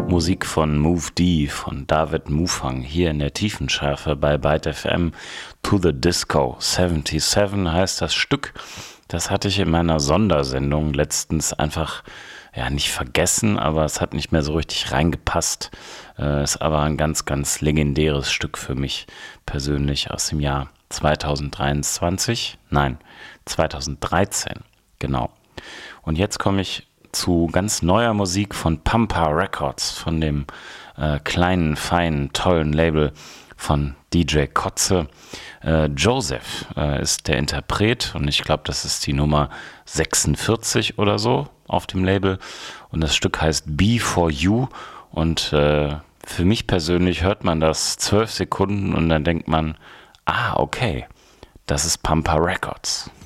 Musik von Move D, von David Mufang, hier in der Tiefenschärfe bei Byte FM. To the Disco 77 heißt das Stück. Das hatte ich in meiner Sondersendung letztens einfach, ja, nicht vergessen, aber es hat nicht mehr so richtig reingepasst. Ist aber ein ganz, ganz legendäres Stück für mich persönlich aus dem Jahr 2023. Nein, 2013, genau. Und jetzt komme ich zu ganz neuer Musik von Pampa Records, von dem kleinen, feinen, tollen Label von DJ Kotze. Joseph ist der Interpret und ich glaube, das ist die Nummer 46 oder so auf dem Label. Und das Stück heißt Be For You und für mich persönlich hört man das 12 Sekunden und dann denkt man, okay, das ist Pampa Records.